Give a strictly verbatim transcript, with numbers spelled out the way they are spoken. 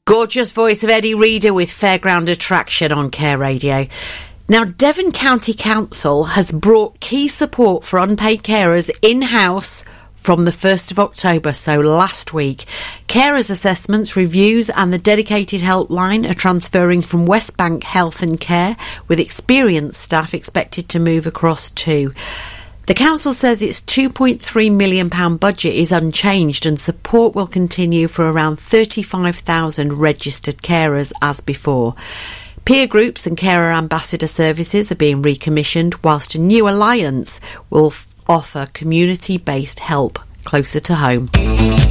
Gorgeous voice of Eddie Reader with Fairground Attraction on Care Radio. Now, Devon County Council has brought key support for unpaid carers in-house from the first of October, so last week. Carers assessments, reviews and the dedicated helpline are transferring from West Bank Health and Care, with experienced staff expected to move across too. The council says its two point three million pounds budget is unchanged and support will continue for around thirty-five thousand registered carers as before. Peer groups and carer ambassador services are being recommissioned, whilst a new alliance will f- offer community-based help closer to home.